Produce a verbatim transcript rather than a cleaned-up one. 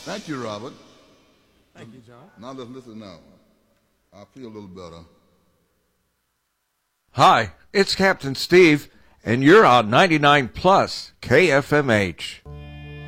Thank you, Robert. Thank you, John. Now let's listen now. I feel a little better. Hi, it's Captain Steve, and you're on ninety-nine plus K F M H.